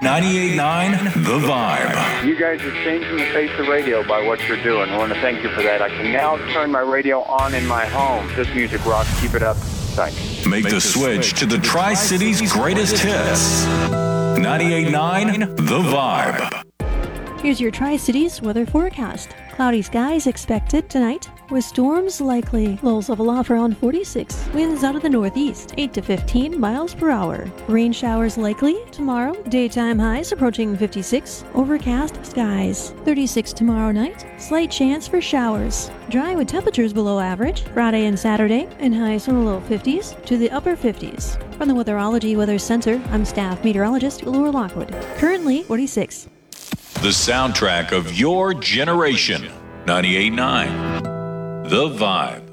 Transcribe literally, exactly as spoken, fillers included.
ninety-eight point nine The Vibe. You guys are changing the face of radio by what you're doing. I want to thank you for that. I can now turn my radio on in my home. This music rocks. Keep it up. Thanks. Make the switch to the Tri-Cities greatest hits. ninety-eight point nine The Vibe. Here's your Tri-Cities weather forecast. Cloudy skies expected tonight, with storms likely. Lows level off around forty-six. Winds out of the northeast, eight to fifteen miles per hour. Rain showers likely tomorrow. Daytime highs approaching fifty-six. Overcast skies. thirty-six tomorrow night. Slight chance for showers. Dry with temperatures below average. Friday and Saturday, and highs from the low fifties to the upper fifties. From the Weatherology Weather Center, I'm staff meteorologist Laura Lockwood. Currently forty-six. The soundtrack of your generation. ninety-eight point nine The Vibe.